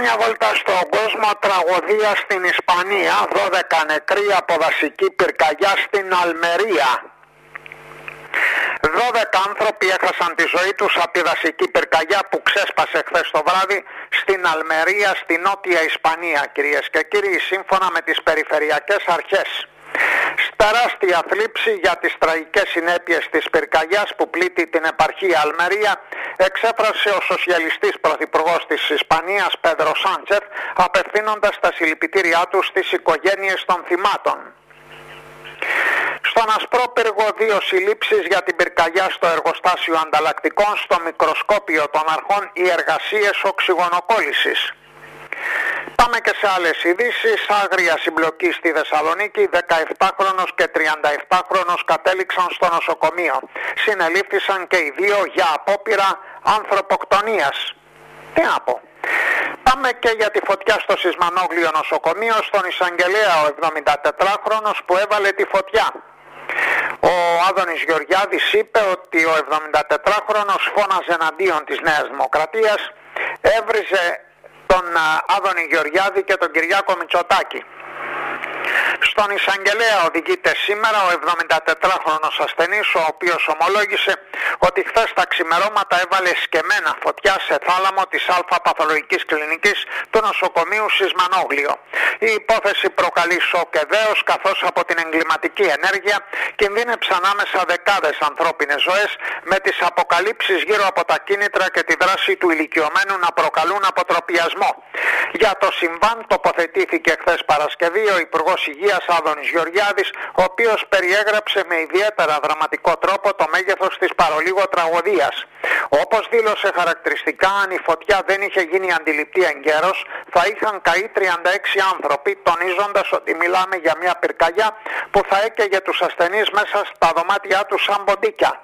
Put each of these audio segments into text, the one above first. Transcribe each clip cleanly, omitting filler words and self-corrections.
μια βόλτα στον κόσμο, τραγωδία στην Ισπανία, 12 νεκροί από δασική πυρκαγιά στην Αλμερία. 12 άνθρωποι έχασαν τη ζωή τους από τη δασική πυρκαγιά που ξέσπασε χθες το βράδυ στην Αλμερία, στη νότια Ισπανία, κυρίες και κύριοι, σύμφωνα με τις περιφερειακές αρχές. Τεράστια θλίψη για τις τραγικές συνέπειες της πυρκαγιάς που πλήττει την επαρχία Αλμερία εξέφρασε ο σοσιαλιστής πρωθυπουργός της Ισπανίας Πέντρο Σάντσεφ, απευθύνοντας τα συλληπιτήριά του στις οικογένειες των θυμάτων. Στον Ασπρόπυργο 2 συλλήψεις για την πυρκαγιά στο εργοστάσιο ανταλλακτικών, στο μικροσκόπιο των αρχών οι εργασίες οξυγονοκόλλησης. Πάμε και σε άλλες ειδήσεις. Άγρια συμπλοκή στη Θεσσαλονίκη, 17χρονος και 37χρονος κατέληξαν στο νοσοκομείο. Συνελήφθησαν και οι δύο για απόπειρα ανθρωποκτονίας. Τι να πω. Πάμε και για τη φωτιά στο Σισμανόγλιο νοσοκομείο, στον εισαγγελέα ο 74χρονος που έβαλε τη φωτιά. Ο Άδωνης Γεωργιάδης είπε ότι ο 74χρονος φώναζε εναντίον της Νέας Δημοκρατίας, έβριζε τον Άδωνη Γεωργιάδη και τον Κυριάκο Μητσοτάκη. Στον εισαγγελέα οδηγείται σήμερα ο 74χρονος ασθενής, ο οποίος ομολόγησε ότι χθες τα ξημερώματα έβαλε σκεμμένα φωτιά σε θάλαμο της Α Παθολογικής Κλινικής του νοσοκομείου Σισμανόγλιο. Η υπόθεση προκαλεί σοκ και δέος, καθώς από την εγκληματική ενέργεια κινδύνεψαν άμεσα δεκάδες ανθρώπινες ζωές, με τις αποκαλύψεις γύρω από τα κίνητρα και τη δράση του ηλικιωμένου να προκαλούν αποτροπιασμό. Για το συμβάν τοποθετήθηκε χθες Παρασκευή ο Υπουργός Υγείας Άδωνης Γεωργιάδης, ο οποίος περιέγραψε με ιδιαίτερα δραματικό τρόπο το μέγεθος της παρολίγο τραγωδίας. Όπως δήλωσε χαρακτηριστικά, αν η φωτιά δεν είχε γίνει αντιληπτή εγκαίρως, θα είχαν καεί 36 άνθρωποι, τονίζοντας ότι μιλάμε για μια πυρκαγιά που θα έκαιγε τους ασθενείς μέσα στα δωμάτια τους σαν ποντίκια.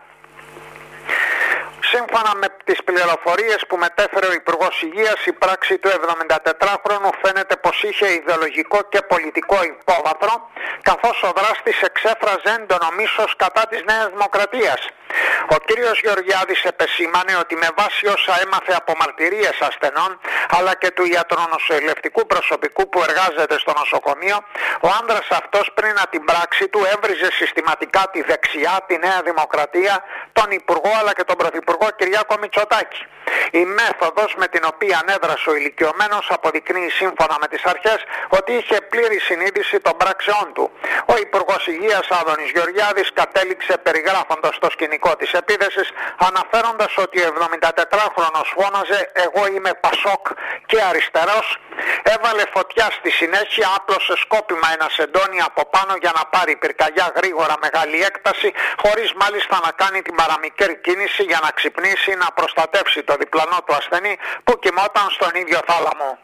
Σύμφωνα με τις πληροφορίες που μετέφερε ο Υπουργός Υγείας, η πράξη του 74χρονου φαίνεται πως είχε ιδεολογικό και πολιτικό υπόβαθρο, καθώς ο δράστης εξέφραζε έντονο μίσος κατά της Νέας Δημοκρατίας. Ο κύριος Γεωργιάδης επεσήμανε ότι με βάση όσα έμαθε από μαρτυρίες ασθενών αλλά και του ιατρονοσηλευτικού προσωπικού που εργάζεται στο νοσοκομείο, ο άνδρας αυτός πριν από την πράξη του έβριζε συστηματικά τη δεξιά, τη Νέα Δημοκρατία, τον Υπουργό αλλά και τον Πρωθυπουργό Κυριάκο Μητσοτάκη. Η μέθοδος με την οποία ανέδρασε ο ηλικιωμένος αποδεικνύει σύμφωνα με τις αρχές ότι είχε πλήρη συνείδηση των πράξεών του. Ο Υπουργός Υγείας Άδωνης Γεωργιάδης κατέληξε περιγράφοντας το σκηνικό της επίθεσης, αναφέροντας ότι ο 74χρονος φώναζε «Εγώ είμαι Πασόκ και αριστερός», έβαλε φωτιά στη συνέχεια, άπλωσε σκόπιμα ένα σεντόνι από πάνω για να πάρει πυρκαγιά γρήγορα μεγάλη έκταση, χωρίς μάλιστα να κάνει την παραμικρή κίνηση για να ξυπνήσει, να προστατεύσει το διπλανό του ασθενή που κοιμόταν στον ίδιο θάλαμο.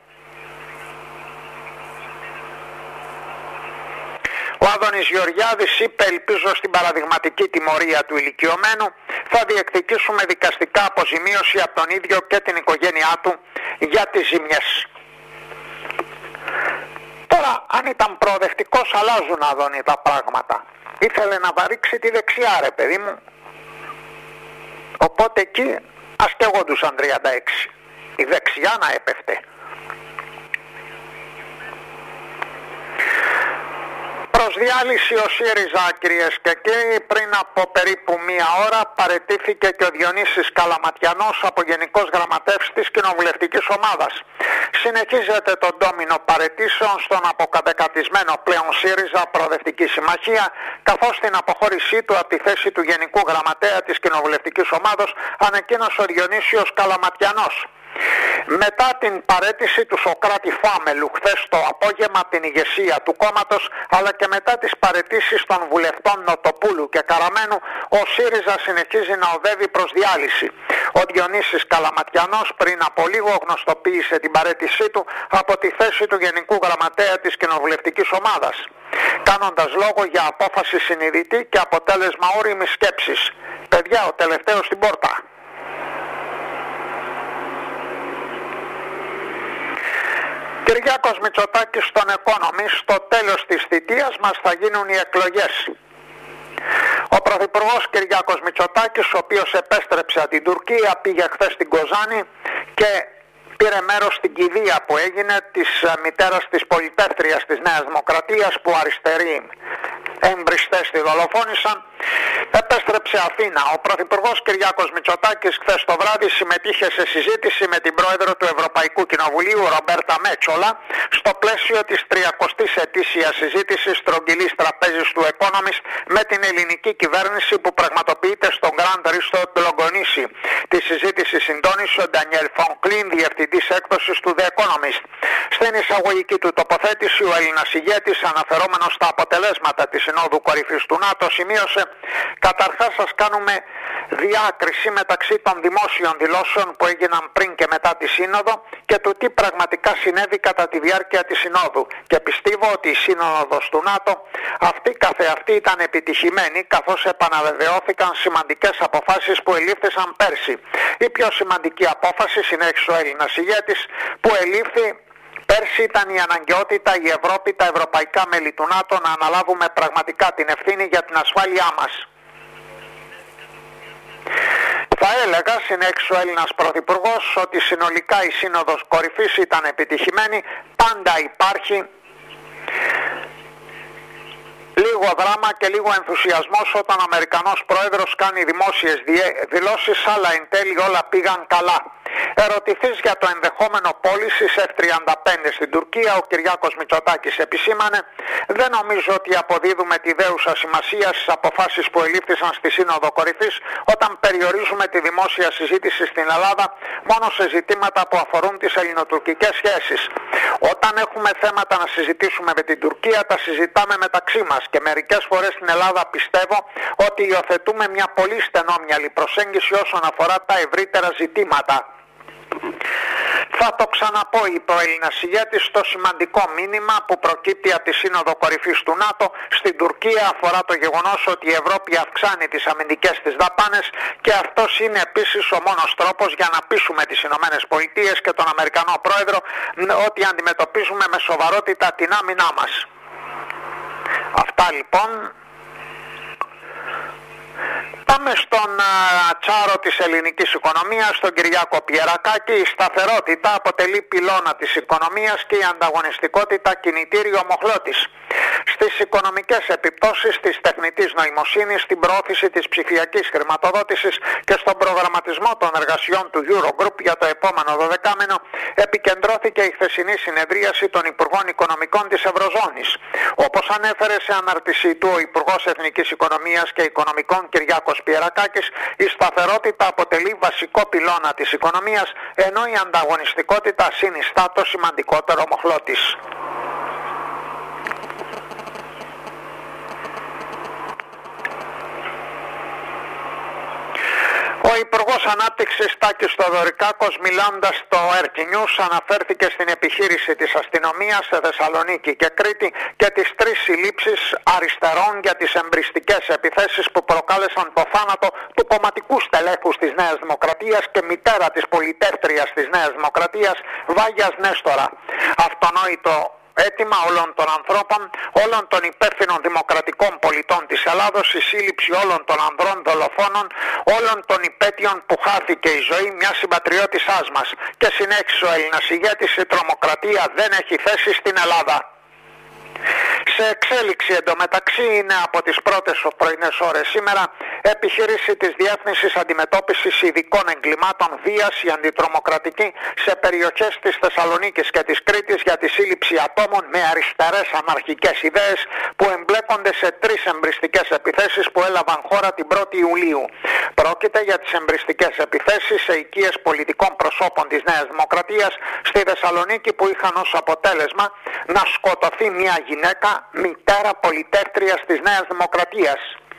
Ο Άδωνης Γεωργιάδης είπε «Ελπίζω στην παραδειγματική τιμωρία του ηλικιωμένου, θα διεκδικήσουμε δικαστικά αποζημίωση από τον ίδιο και την οικογένειά του για τις ζημιές». Τώρα, αν ήταν προοδευτικός, αλλάζουν Άδωνη τα πράγματα. Ήθελε να βαρύξει τη δεξιά, ρε παιδί μου. Οπότε εκεί ας καίγοντουσαν 36. Η δεξιά να έπεφτε. Προς διάλυση ο ΣΥΡΙΖΑ, κυρίες και κύριοι, πριν από περίπου μία ώρα παραιτήθηκε και ο Διονύσης Καλαματιανός από Γενικός Γραμματεύς της Κοινοβουλευτικής Ομάδας. Συνεχίζεται το ντόμινο παραιτήσεων στον αποκατεκατισμένο πλέον ΣΥΡΙΖΑ Προοδευτική Συμμαχία, καθώς την αποχώρησή του από τη θέση του Γενικού Γραμματέα της Κοινοβουλευτικής Ομάδος ανακοίνωσε ο Διονύσιος Καλαματιανός. Μετά την παραίτηση του Σωκράτη Φάμελου χθες το απόγευμα από την ηγεσία του κόμματος, αλλά και μετά τις παραιτήσεις των βουλευτών Νοτοπούλου και Καραμένου, ο ΣΥΡΙΖΑ συνεχίζει να οδεύει προς διάλυση. Ο Διονύσης Καλαματιανός πριν από λίγο γνωστοποίησε την παραίτησή του από τη θέση του Γενικού Γραμματέα της Κοινοβουλευτικής Ομάδας, κάνοντας λόγο για απόφαση συνειδητή και αποτέλεσμα όριμης σκέψης. Παιδιά, ο τελευταίος στην πόρτα. Κυριάκος Μητσοτάκης στον Economist, στο τέλος της θητείας μας θα γίνουν οι εκλογές. Ο Πρωθυπουργός Κυριάκος Μητσοτάκης, ο οποίος επέστρεψε από την Τουρκία, πήγε χθες στην Κοζάνη και πήρε μέρος στην κηδεία που έγινε της μητέρας της πολιτεύτριας της Νέας Δημοκρατίας, που αριστεροί εμπριστές τη δολοφόνησαν. Επέστρεψε Αθήνα. Ο Πρωθυπουργός Κυριάκος Μητσοτάκης χθες το βράδυ συμμετείχε σε συζήτηση με την Πρόεδρο του Ευρωπαϊκού Κοινοβουλίου, Ρομπέρτα Μέτσολα, στο πλαίσιο της 30ης ετήσιας συζήτησης στρογγυλής τραπέζης του Economist με την ελληνική κυβέρνηση, που πραγματοποιείται στο Grand Risto Longonishi. Τη συζήτηση συντόνισε ο Ντανιέλ Φονκλίν, διευθυντής έκδοσης του The Economist. Στην εισαγωγική του τοποθέτηση, ο Έλληνας ηγέτης, αναφερόμενος στα αποτελέσματα της Συνόδου Κορυφής του ΝΑΤΟ, σημείωσε: «Καταρχάς σας κάνουμε διάκριση μεταξύ των δημόσιων δηλώσεων που έγιναν πριν και μετά τη Σύνοδο και του τι πραγματικά συνέβη κατά τη διάρκεια της Συνόδου, και πιστεύω ότι η Σύνοδος του ΝΑΤΟ αυτή καθεαυτή ήταν επιτυχημένη, καθώς επαναβεβαιώθηκαν σημαντικές αποφάσεις που ελήφθησαν πέρσι. Η πιο σημαντική απόφαση», συνέχισε ο Έλληνας ηγέτης, «που ελήφθη πέρσι ήταν η αναγκαιότητα η Ευρώπη, τα ευρωπαϊκά μέλη του ΝΑΤΟ, να αναλάβουμε πραγματικά την ευθύνη για την ασφάλειά μας». Θα έλεγα, συνέχισε ο Έλληνας Πρωθυπουργός, ότι συνολικά η Σύνοδος Κορυφής ήταν επιτυχημένη. Πάντα υπάρχει λίγο δράμα και λίγο ενθουσιασμός όταν ο Αμερικανός Πρόεδρος κάνει δημόσιες δηλώσεις, αλλά εν τέλει όλα πήγαν καλά. Ερωτηθείς για το ενδεχόμενο πώλησης F-35 στην Τουρκία, ο Κυριάκος Μητσοτάκης επισήμανε: «Δεν νομίζω ότι αποδίδουμε τη δέουσα σημασία στις αποφάσεις που ελήφθησαν στη Σύνοδο Κορυφής, όταν περιορίζουμε τη δημόσια συζήτηση στην Ελλάδα μόνο σε ζητήματα που αφορούν τις ελληνοτουρκικές σχέσεις. Όταν έχουμε θέματα να συζητήσουμε με την Τουρκία, τα συζητάμε μεταξύ μας, και μερικές φορές στην Ελλάδα πιστεύω ότι υιοθετούμε μια πολύ στενόμυαλη προσέγγιση όσον αφορά τα ευρύτερα ζητήματα». Θα το ξαναπώ, είπε ο Έλληνας ηγέτης, το σημαντικό μήνυμα που προκύπτει από τη Σύνοδο Κορυφής του ΝΑΤΟ στην Τουρκία αφορά το γεγονός ότι η Ευρώπη αυξάνει τις αμυντικές της δαπάνες, και αυτός είναι επίσης ο μόνος τρόπος για να πείσουμε τις Ηνωμένες Πολιτείες και τον Αμερικανό Πρόεδρο ότι αντιμετωπίζουμε με σοβαρότητα την άμυνά μας. Αυτά λοιπόν. Πάμε στον τσάρο της ελληνικής οικονομίας, τον Κυριάκο Πιερακάκη. Η σταθερότητα αποτελεί πυλώνα της οικονομίας και η ανταγωνιστικότητα κινητήριο μοχλό της. Στις οικονομικές επιπτώσεις της τεχνητής νοημοσύνης, στην προώθηση της ψηφιακής χρηματοδότησης και στον προγραμματισμό των εργασιών του Eurogroup για το επόμενο 12μηνο επικεντρώθηκε η χθεσινή συνεδρίαση των Υπουργών Οικονομικών της Ευρωζώνης. Όπως ανέφερε σε ανάρτησή του ο Υπουργός Εθνικής Οικονομίας και Οικονομικών Κυριάκος Πιερακάκης, η σταθερότητα αποτελεί βασικό πυλώνα της οικονομίας, ενώ η ανταγωνιστικότητα συνιστά το σημαντικότερο μοχλό της. Ο Υπουργός Ανάπτυξης Τάκης Θοδωρικάκος, μιλώντας στο RT News, αναφέρθηκε στην επιχείρηση της αστυνομίας σε Θεσσαλονίκη και Κρήτη και τις 3 συλλήψεις αριστερών για τις εμπριστικές επιθέσεις που προκάλεσαν το θάνατο του κομματικού στελέχους της Νέας Δημοκρατίας και μητέρα της πολιτεύτριας της Νέας Δημοκρατίας, Βάγιας Νέστορα. Αυτονόητο αίτημα όλων των ανθρώπων, όλων των υπεύθυνων δημοκρατικών πολιτών της Ελλάδος, η σύλληψη όλων των ανδρών δολοφόνων, όλων των υπέτειων που χάθηκε η ζωή μιας συμπατριώτησάς μας. Και συνέχισε ο Έλληνας ηγέτης: η τρομοκρατία δεν έχει θέση στην Ελλάδα. Σε εξέλιξη εντωμεταξύ είναι από τις πρώτες πρωινές ώρες σήμερα επιχείρηση της Διεύθυνσης Αντιμετώπισης Ειδικών Εγκλημάτων Βίας, η αντιτρομοκρατική, σε περιοχές της Θεσσαλονίκης και της Κρήτης για τη σύλληψη ατόμων με αριστερές αναρχικές ιδέες που εμπλέκονται σε 3 εμπριστικές επιθέσεις που έλαβαν χώρα την 1η Ιουλίου. Πρόκειται για τις εμπριστικές επιθέσεις σε οικίες πολιτικών προσώπων της Νέας Δημοκρατίας στη Θεσσαλονίκη, που είχαν ως αποτέλεσμα να σκοτωθεί μια γυναίκα, μητέρα πολιτεύτριας της Νέας Δημοκρατίας.